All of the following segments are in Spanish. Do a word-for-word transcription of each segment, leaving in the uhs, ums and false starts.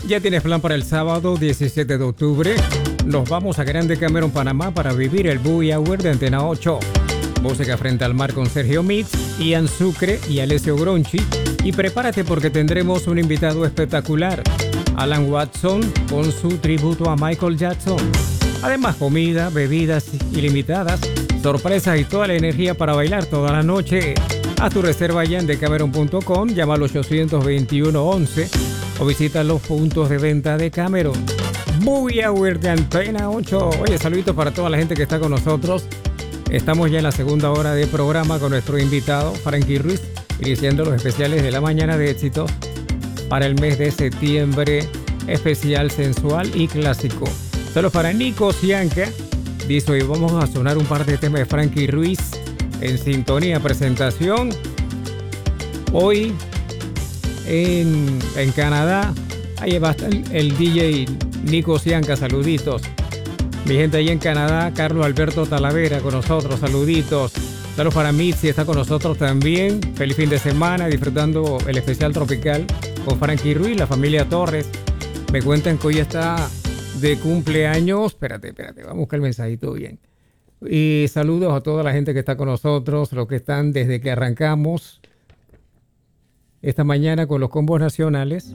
Ya tienes plan para el sábado diecisiete de octubre. Nos vamos a Grande Cameron, Panamá para vivir el Boogie Hour de Antena ocho. Música frente al mar con Sergio Mix, Ian Sucre y Alessio Gronchi. Y prepárate porque tendremos un invitado espectacular, Alan Watson, con su tributo a Michael Jackson. Además, comida, bebidas ilimitadas, sorpresas y toda la energía para bailar toda la noche. Haz tu reserva ya en decameron punto com, llama al ochocientos veintiuno once o visita los puntos de venta de Cameron. Boogie Hour de Antena ocho. Oye, saluditos para toda la gente que está con nosotros. Estamos ya en la segunda hora de programa con nuestro invitado, Frankie Ruiz, iniciando los especiales de la mañana de éxitos para el mes de septiembre, especial sensual y clásico. Solo para Nico Cianca, dice hoy vamos a sonar un par de temas de Frankie Ruiz en sintonía, presentación. Hoy en, en Canadá, ahí va el, el D J Nico Cianca, saluditos. Mi gente ahí en Canadá, Carlos Alberto Talavera con nosotros, saluditos. Saludos para Mitzi, está con nosotros también. Feliz fin de semana, disfrutando el especial tropical con Frankie Ruiz, la familia Torres. Me cuentan que hoy está de cumpleaños. Espérate, espérate, vamos a buscar el mensajito bien. Y saludos a toda la gente que está con nosotros, los que están desde que arrancamos esta mañana con los combos nacionales.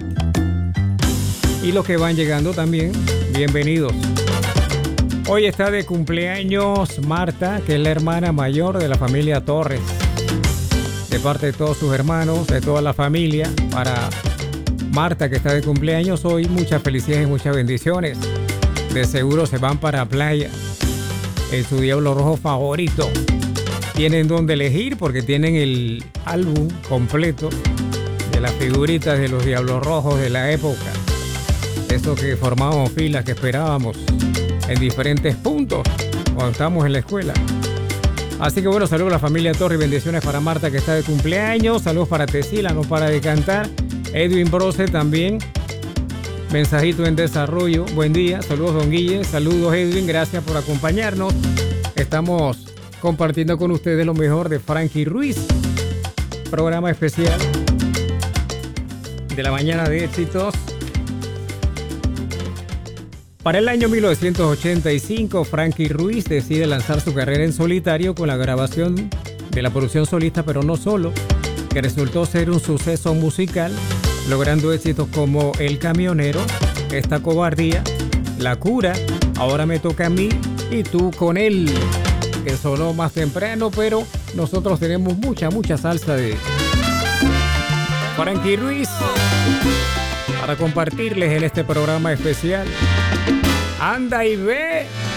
Y los que van llegando también, bienvenidos. Hoy está de cumpleaños Marta, que es la hermana mayor de la familia Torres. De parte de todos sus hermanos, de toda la familia, para Marta, que está de cumpleaños hoy, muchas felicidades y muchas bendiciones. De seguro se van para playa en su Diablo Rojo favorito. Tienen donde elegir porque tienen el álbum completo de las figuritas de los Diablos Rojos de la época. Eso que formábamos filas, que esperábamos en diferentes puntos cuando estábamos en la escuela. Así que bueno, saludos a la familia Torres y bendiciones para Marta, que está de cumpleaños. Saludos para Tesila, no para de cantar. Edwin Brose también, mensajito en desarrollo. Buen día, saludos don Guille, saludos Edwin, gracias por acompañarnos. Estamos compartiendo con ustedes lo mejor de Frankie Ruiz, programa especial de la mañana de éxitos. Para el año mil novecientos ochenta y cinco, Frankie Ruiz decide lanzar su carrera en solitario con la grabación de la producción solista, pero no solo, que resultó ser un suceso musical, logrando éxitos como El Camionero, Esta Cobardía, La Cura, Ahora Me Toca a Mí y Tú con Él, que sonó más temprano, pero nosotros tenemos mucha, mucha salsa de Frankie Ruiz para compartirles en este programa especial. Anda y ve.